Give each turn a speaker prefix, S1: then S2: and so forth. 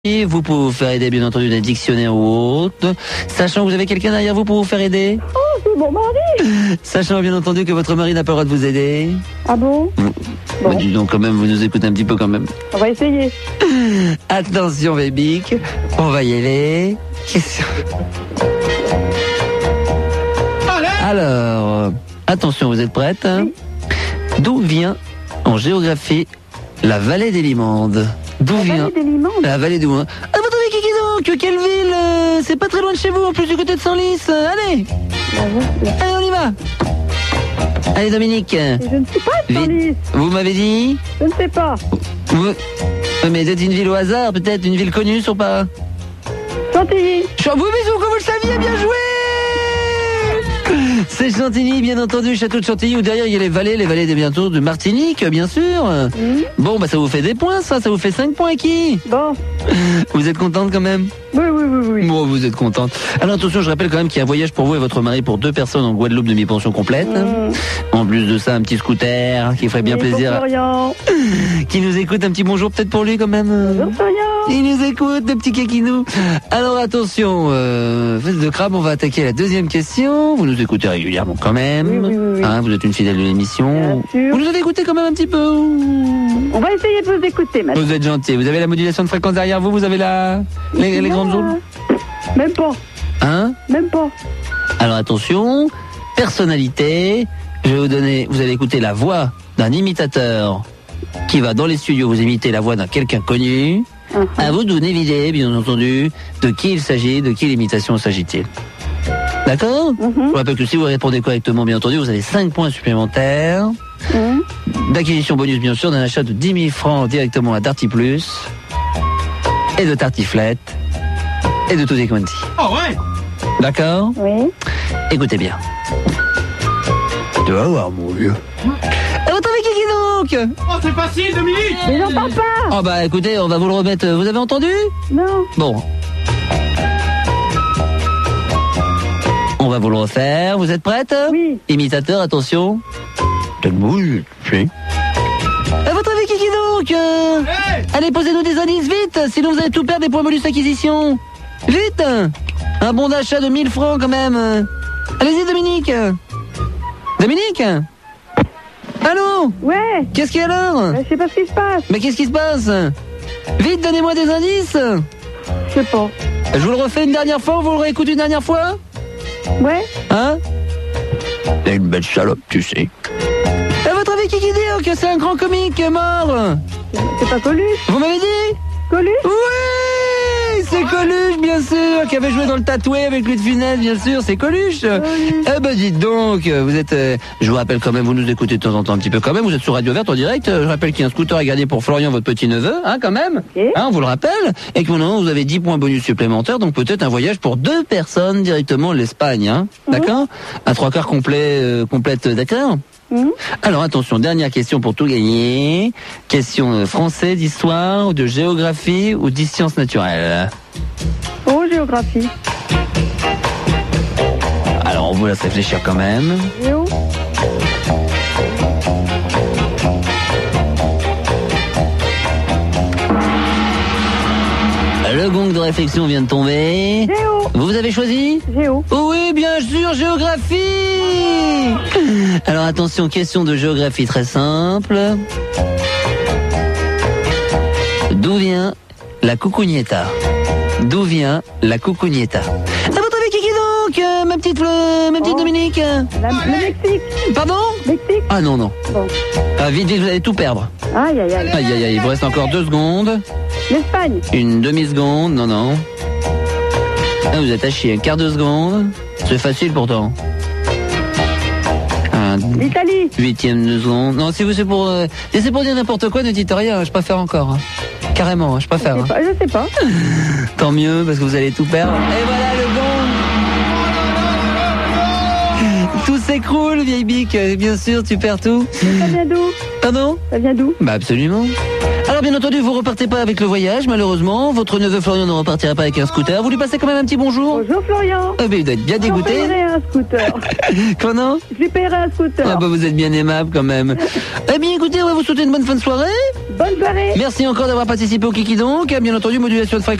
S1: Et vous pouvez vous faire aider, bien entendu, d'un dictionnaire ou autre. Sachant que vous avez quelqu'un derrière vous pour vous faire aider.
S2: Oh, c'est mon mari.
S1: Sachant, bien entendu, que votre mari n'a pas le droit de vous aider.
S2: Ah bon?
S1: Bon. Bah, dis donc, quand même, vous nous écoutez un petit peu quand même.
S2: On va essayer.
S1: Attention, Bébic. On va y aller. Question. Alors, attention, vous êtes prête?
S2: Oui.
S1: D'où vient, en géographie, la vallée des Limandes? D'où
S2: La
S1: vient
S2: vallée des Limandes.
S1: la vallée d'où? Ah, vous attendez, Kiki, donc, quelle ville? C'est pas très loin de chez vous, en plus du côté de Senlis. Allez, allez, on y va. Allez, Dominique.
S2: Et je ne sais pas,
S1: Vite.
S2: Senlis.
S1: Vous m'avez dit?
S2: Je ne sais pas.
S1: Vous... Mais c'est une ville au hasard, peut-être une ville connue sur pas?
S2: Chantilly.
S1: Oui, mais comme vous le saviez, bien joué. C'est Chantilly, bien entendu, château de Chantilly, où derrière il y a les vallées bientôt de Martinique, bien sûr. Bon, bah ça vous fait des points, ça vous fait 5 points, qui?
S2: Bon.
S1: Vous êtes contente quand même?
S2: Oui.
S1: Bon, vous êtes contente. Alors attention, je rappelle quand même qu'il y a un voyage pour vous et votre mari pour 2 personnes en Guadeloupe demi-pension complète. En plus de ça, un petit scooter qui ferait bien
S2: Et pour
S1: plaisir.
S2: Florian.
S1: Qui nous écoute, un petit bonjour peut-être pour lui quand même.
S2: Bonjour, Florian.
S1: Il nous écoute, le petit Kékinou. Alors attention, fête de crabe, on va attaquer la deuxième question. Vous nous écoutez régulièrement quand même.
S2: Oui.
S1: Hein, vous êtes une fidèle de l'émission.
S2: Bien sûr.
S1: Vous nous avez écouté quand même un petit peu.
S2: On va essayer de vous écouter maintenant.
S1: Vous êtes gentil. Vous avez la modulation de fréquence derrière vous, vous avez les grandes zones.
S2: Même pas.
S1: Hein?
S2: Même pas.
S1: Alors attention, personnalité. Je vais vous donner, vous allez écouter la voix d'un imitateur qui va dans les studios vous imiter la voix d'un quelqu'un connu. À vous de vous deviner, bien entendu, de qui il s'agit, de qui l'imitation s'agit-il. D'accord? Je vous rappelle que si vous répondez correctement, bien entendu, vous avez 5 points supplémentaires. D'acquisition bonus, bien sûr, d'un achat de 10 000 francs directement à Darty Plus. Et de Tartiflette. Et de Tutti Quanti.
S3: Oh ouais.
S1: D'accord?
S2: Oui.
S1: Écoutez bien. Tu vas voir, mon vieux. Et votre avec qui donc?
S3: Oh, c'est facile, Dominique.
S2: Mais j'entends pas.
S1: Oh bah écoutez, on va vous le remettre. Vous avez entendu?
S2: Non.
S1: Bon. On va vous le refaire. Vous êtes prête?
S2: Oui.
S1: Imitateur, attention. T'as bouge, puis. À votre avis, qui donc?
S3: Hey.
S1: Allez, posez-nous des indices, vite. Sinon, vous allez tout perdre des points bonus acquisition. Vite. Un bon d'achat de 1000 francs, quand même. Allez-y, Dominique. Dominique? Allô?
S2: Ouais.
S1: Qu'est-ce qu'il y a alors?
S2: Je sais pas ce qui se passe.
S1: Mais qu'est-ce qui se passe? Vite, donnez-moi des indices.
S2: Je sais pas.
S1: Je vous le refais une dernière fois, vous le réécoutez une dernière fois?
S2: Ouais.
S1: Hein? T'es une belle salope, tu sais. À votre avis, qui dit que c'est un grand comique mort?
S2: C'est pas Coluche.
S1: Vous m'avez dit?
S2: Coluche.
S1: Oui, c'est Coluche, bien sûr, qui avait joué dans le Tatoué avec Louis de Funès, bien sûr, c'est Coluche. Eh ben dites donc, vous êtes, je vous rappelle quand même, vous nous écoutez de temps en temps un petit peu quand même, vous êtes sur Radio Verte en direct, je rappelle qu'il y a un scooter à gagner pour Florian, votre petit-neveu, hein, quand même, hein, on vous le rappelle, et que maintenant vous avez 10 points bonus supplémentaires, donc peut-être un voyage pour 2 personnes directement l'Espagne, hein, d'accord? Un 3/4 complet, complète, d'accord? Alors attention, dernière question pour tout gagner. Question français, d'histoire, ou de géographie ou de sciences naturelles.
S2: Oh, géographie.
S1: Alors on vous laisse réfléchir quand même.
S2: Géo.
S1: Le gong de réflexion vient de tomber.
S2: Géo.
S1: Vous avez choisi?
S2: Géo.
S1: Oh oui, bien sûr, géographie. Alors attention, question de géographie très simple. D'où vient la cucugnetta? D'où vient la cucugnetta? À votre avis, qui donc, ma petite Dominique?
S2: Le Mexique.
S1: Pardon?
S2: Mexique.
S1: Ah non.
S2: Bon.
S1: Ah, vite, vous allez tout perdre.
S2: Aïe.
S1: Aïe, il vous reste encore 2 secondes.
S2: L'Espagne.
S1: Une demi-seconde, non. Ah, vous êtes à chier, un quart de seconde. C'est facile pourtant. Un
S2: L'Italie.
S1: 8e de seconde. Non, si c'est pour dire n'importe quoi, ne dites rien, je préfère encore. Hein. Carrément, je préfère. Hein.
S2: Je sais pas.
S1: Tant mieux, parce que vous allez tout perdre. Et voilà le gong. Tout s'écroule, vieille bique. Bien sûr, tu perds tout.
S2: Ça vient d'où?
S1: Pardon?
S2: Ça vient d'où?
S1: Bah absolument. Alors bien entendu, vous repartez pas avec le voyage, malheureusement. Votre neveu Florian ne repartira pas avec un scooter. Vous lui passez quand même un petit bonjour?
S2: Bonjour Florian.
S1: Ah ben vous êtes bien dégoûté.
S2: Je lui paierai un scooter.
S1: Comment?
S2: Je lui paierai un scooter.
S1: Ah bah vous êtes bien aimable quand même. Eh bien écoutez, on va vous souhaiter une bonne fin de soirée.
S2: Bonne soirée.
S1: Merci encore d'avoir participé au Kiki donc. Bien entendu, modulation de fréquence.